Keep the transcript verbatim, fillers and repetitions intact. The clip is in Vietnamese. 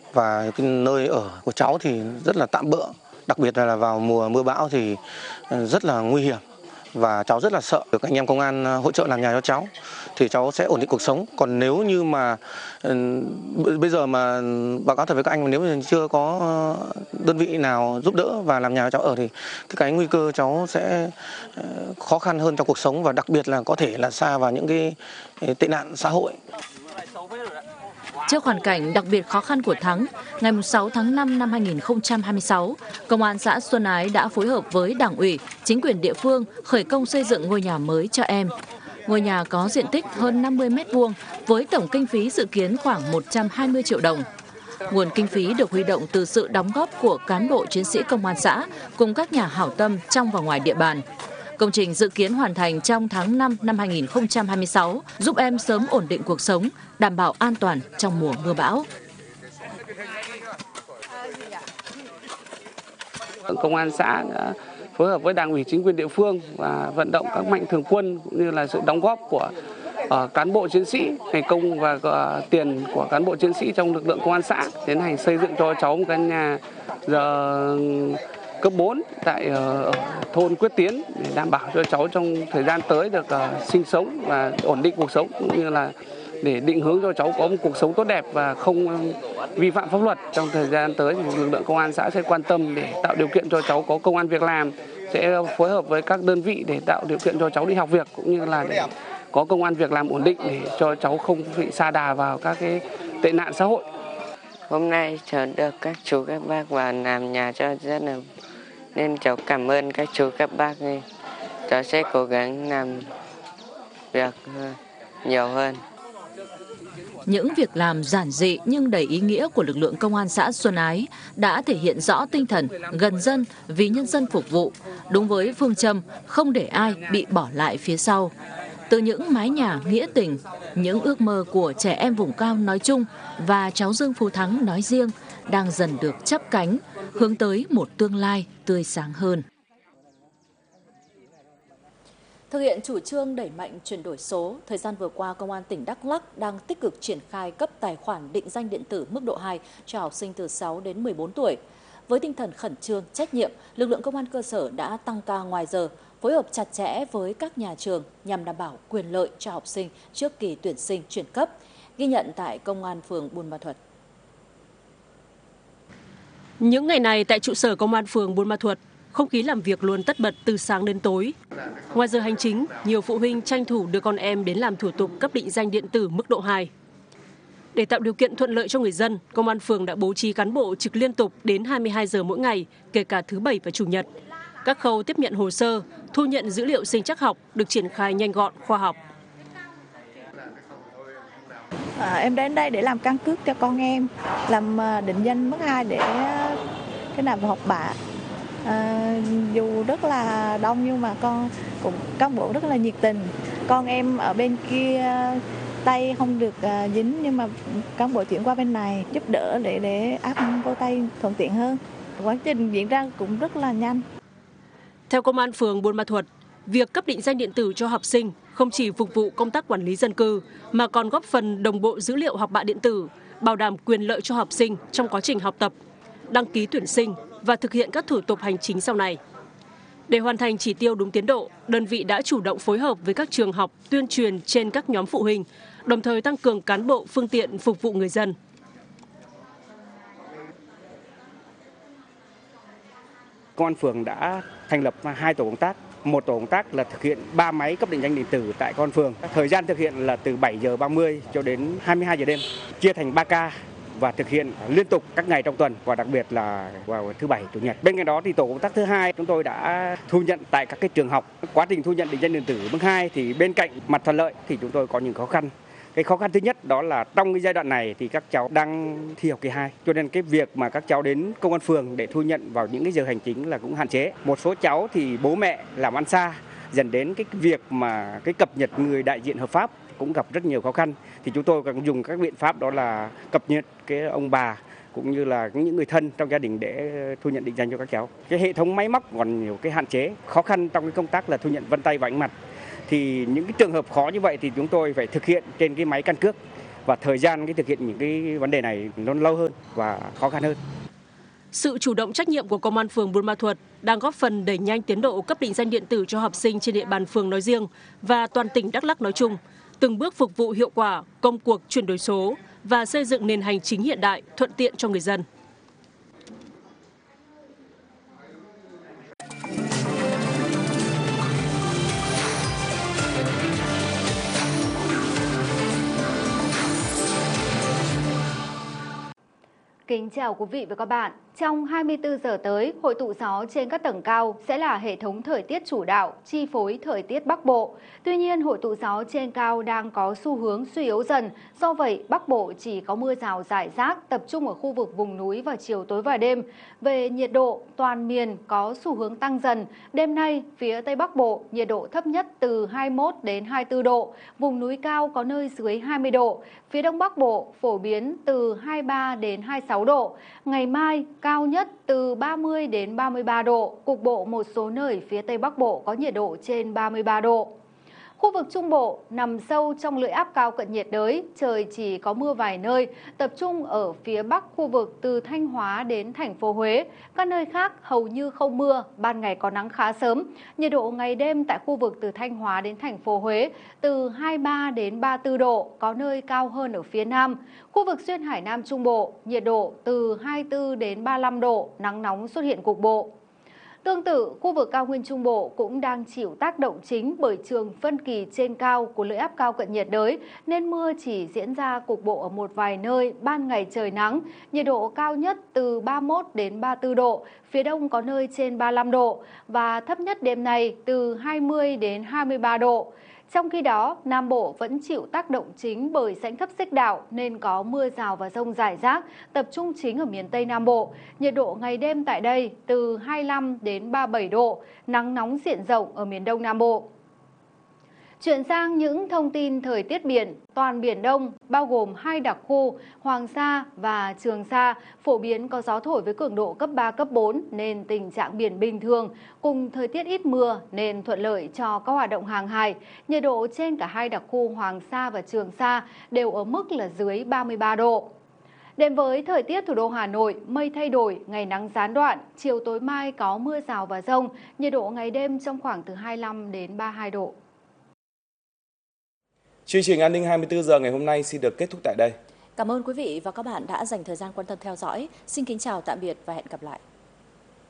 và cái nơi ở của cháu thì rất là tạm bợ, đặc biệt là vào mùa mưa bão thì rất là nguy hiểm và cháu rất là sợ. Được anh em công an hỗ trợ làm nhà cho cháu thì cháu sẽ ổn định cuộc sống. Còn nếu như mà bây giờ mà báo cáo thật với các anh, nếu như chưa có đơn vị nào giúp đỡ và làm nhà cho cháu ở thì cái, cái nguy cơ cháu sẽ khó khăn hơn trong cuộc sống và đặc biệt là có thể là sa vào những cái tệ nạn xã hội. Trước hoàn cảnh đặc biệt khó khăn của Thắng, ngày sáu tháng năm năm hai nghìn không trăm hai mươi sáu, Công an xã Xuân Ái đã phối hợp với Đảng ủy, chính quyền địa phương khởi công xây dựng ngôi nhà mới cho em. Ngôi nhà có diện tích hơn năm mươi mét vuông với tổng kinh phí dự kiến khoảng một trăm hai mươi triệu đồng. Nguồn kinh phí được huy động từ sự đóng góp của cán bộ chiến sĩ công an xã cùng các nhà hảo tâm trong và ngoài địa bàn. Công trình dự kiến hoàn thành trong tháng năm năm hai nghìn không trăm hai mươi sáu, giúp em sớm ổn định cuộc sống, đảm bảo an toàn trong mùa mưa bão. Công an xã đã phối hợp với Đảng ủy chính quyền địa phương và vận động các mạnh thường quân cũng như là sự đóng góp của uh, cán bộ chiến sĩ, ngày công và uh, tiền của cán bộ chiến sĩ trong lực lượng công an xã tiến hành xây dựng cho cháu một căn nhà giờ cấp bốn tại uh, thôn Quyết Tiến để đảm bảo cho cháu trong thời gian tới được uh, sinh sống và ổn định cuộc sống, cũng như là để định hướng cho cháu có một cuộc sống tốt đẹp và không vi phạm pháp luật. Trong thời gian tới thì lực lượng công an xã sẽ quan tâm để tạo điều kiện cho cháu có công ăn việc làm, sẽ phối hợp với các đơn vị để tạo điều kiện cho cháu đi học việc cũng như là để có công ăn việc làm ổn định để cho cháu không bị sa đà vào các cái tệ nạn xã hội. Hôm nay cháu được các chú các bác vào làm nhà cho rất là, nên cháu cảm ơn các chú các bác. Cháu sẽ cố gắng làm việc nhiều hơn. Những việc làm giản dị nhưng đầy ý nghĩa của lực lượng công an xã Xuân Ái đã thể hiện rõ tinh thần gần dân vì nhân dân phục vụ, đúng với phương châm không để ai bị bỏ lại phía sau. Từ những mái nhà nghĩa tình, những ước mơ của trẻ em vùng cao nói chung và cháu Dương Phú Thắng nói riêng đang dần được chắp cánh, hướng tới một tương lai tươi sáng hơn. Thực hiện chủ trương đẩy mạnh chuyển đổi số, thời gian vừa qua Công an tỉnh Đắk Lắk đang tích cực triển khai cấp tài khoản định danh điện tử mức độ hai cho học sinh từ sáu đến mười bốn tuổi. Với tinh thần khẩn trương, trách nhiệm, lực lượng công an cơ sở đã tăng ca ngoài giờ, phối hợp chặt chẽ với các nhà trường nhằm đảm bảo quyền lợi cho học sinh trước kỳ tuyển sinh chuyển cấp, ghi nhận tại Công an phường Buôn Ma Thuột. Những ngày này tại trụ sở Công an phường Buôn Ma Thuột, không khí làm việc luôn tất bật từ sáng đến tối. Ngoài giờ hành chính, nhiều phụ huynh tranh thủ đưa con em đến làm thủ tục cấp định danh điện tử mức độ hai. Để tạo điều kiện thuận lợi cho người dân, Công an phường đã bố trí cán bộ trực liên tục đến hai mươi hai giờ mỗi ngày, kể cả thứ Bảy và Chủ nhật. Các khâu tiếp nhận hồ sơ, thu nhận dữ liệu sinh trắc học được triển khai nhanh gọn, khoa học. À, em đến đây để làm căn cước cho con em, làm định danh mức hai để cái nào học bạ. À, dù rất là đông nhưng mà con cũng cán bộ rất là nhiệt tình. Con em ở bên kia tay không được uh, dính nhưng mà cán bộ chuyển qua bên này giúp đỡ để để áp vô tay thuận tiện hơn. Quá trình diễn ra cũng rất là nhanh. Theo Công an phường Buôn Ma Thuột, việc cấp định danh điện tử cho học sinh không chỉ phục vụ công tác quản lý dân cư mà còn góp phần đồng bộ dữ liệu học bạ điện tử, bảo đảm quyền lợi cho học sinh trong quá trình học tập, đăng ký tuyển sinh và thực hiện các thủ tục hành chính sau này. Để hoàn thành chỉ tiêu đúng tiến độ, đơn vị đã chủ động phối hợp với các trường học tuyên truyền trên các nhóm phụ huynh, đồng thời tăng cường cán bộ phương tiện phục vụ người dân. Công an phường đã thành lập hai tổ công tác. Một tổ công tác là thực hiện ba máy cấp định danh điện tử tại công an phường. Thời gian thực hiện là từ bảy giờ ba mươi cho đến hai mươi hai giờ đêm, chia thành ba ca và thực hiện liên tục các ngày trong tuần và đặc biệt là vào thứ Bảy, Chủ nhật. Bên cạnh đó thì tổ công tác thứ hai chúng tôi đã thu nhận tại các cái trường học. Quá trình thu nhận định danh điện tử mức hai thì bên cạnh mặt thuận lợi thì chúng tôi có những khó khăn. Cái khó khăn thứ nhất đó là trong cái giai đoạn này thì các cháu đang thi học kỳ hai, cho nên cái việc mà các cháu đến công an phường để thu nhận vào những cái giờ hành chính là cũng hạn chế. Một số cháu thì bố mẹ làm ăn xa, dẫn đến cái việc mà cái cập nhật người đại diện hợp pháp cũng gặp rất nhiều khó khăn. Thì chúng tôi cũng dùng các biện pháp đó là cập nhật cái ông bà cũng như là những người thân trong gia đình để thu nhận định danh cho các cháu. Cái hệ thống máy móc còn nhiều cái hạn chế, khó khăn trong cái công tác là thu nhận vân tay và ánh mặt. Thì những cái trường hợp khó như vậy thì chúng tôi phải thực hiện trên cái máy căn cước. và thời gian cái thực hiện những cái vấn đề này nó lâu hơn và khó khăn hơn. Sự chủ động trách nhiệm của Công an phường Buôn Ma Thuột đang góp phần đẩy nhanh tiến độ cấp định danh điện tử cho học sinh trên địa bàn phường nói riêng và toàn tỉnh Đắk Lắk nói chung, từng bước phục vụ hiệu quả công cuộc chuyển đổi số và xây dựng nền hành chính hiện đại thuận tiện cho người dân. Kính chào quý vị và các bạn. Trong hai mươi tư giờ tới, hội tụ gió trên các tầng cao sẽ là hệ thống thời tiết chủ đạo, chi phối thời tiết Bắc Bộ. Tuy nhiên, hội tụ gió trên cao đang có xu hướng suy yếu dần. Do vậy, Bắc Bộ chỉ có mưa rào rải rác, tập trung ở khu vực vùng núi vào chiều tối và đêm. Về nhiệt độ, toàn miền có xu hướng tăng dần. Đêm nay, phía Tây Bắc Bộ, nhiệt độ thấp nhất từ hai mươi mốt đến hai mươi tư độ. Vùng núi cao có nơi dưới hai mươi độ. Phía Đông Bắc Bộ, phổ biến từ hai mươi ba đến hai mươi sáu độ. Ngày mai, cao nhất từ ba mươi đến ba mươi ba độ, cục bộ một số nơi phía Tây Bắc Bộ có nhiệt độ trên ba mươi ba độ. Khu vực Trung Bộ nằm sâu trong lưỡi áp cao cận nhiệt đới, trời chỉ có mưa vài nơi, tập trung ở phía Bắc khu vực từ Thanh Hóa đến thành phố Huế. Các nơi khác hầu như không mưa, ban ngày có nắng khá sớm. Nhiệt độ ngày đêm tại khu vực từ Thanh Hóa đến thành phố Huế từ hai mươi ba đến ba mươi tư độ, có nơi cao hơn ở phía Nam. Khu vực Duyên Hải Nam Trung Bộ, nhiệt độ từ hai mươi tư đến ba mươi lăm độ, nắng nóng xuất hiện cục bộ. Tương tự, khu vực cao nguyên Trung Bộ cũng đang chịu tác động chính bởi trường phân kỳ trên cao của lưỡi áp cao cận nhiệt đới, nên mưa chỉ diễn ra cục bộ ở một vài nơi, ban ngày trời nắng, nhiệt độ cao nhất từ ba mươi mốt đến ba mươi tư độ, phía đông có nơi trên ba mươi lăm độ và thấp nhất đêm nay từ hai mươi đến hai mươi ba độ. Trong khi đó, Nam Bộ vẫn chịu tác động chính bởi rãnh thấp xích đạo nên có mưa rào và dông rải rác, tập trung chính ở miền Tây Nam Bộ. Nhiệt độ ngày đêm tại đây từ hai mươi lăm đến ba mươi bảy độ, nắng nóng diện rộng ở miền Đông Nam Bộ. Chuyển sang những thông tin thời tiết biển, toàn Biển Đông, bao gồm hai đặc khu Hoàng Sa và Trường Sa, phổ biến có gió thổi với cường độ cấp ba, cấp bốn nên tình trạng biển bình thường, cùng thời tiết ít mưa nên thuận lợi cho các hoạt động hàng hải. Nhiệt độ trên cả hai đặc khu Hoàng Sa và Trường Sa đều ở mức là dưới ba mươi ba độ. Đến với thời tiết thủ đô Hà Nội, mây thay đổi, ngày nắng gián đoạn, chiều tối mai có mưa rào và dông, nhiệt độ ngày đêm trong khoảng từ hai mươi lăm đến ba mươi hai độ. Chương trình An ninh hai mươi tư giờ ngày hôm nay xin được kết thúc tại đây. Cảm ơn quý vị và các bạn đã dành thời gian quan tâm theo dõi. Xin kính chào tạm biệt và hẹn gặp lại.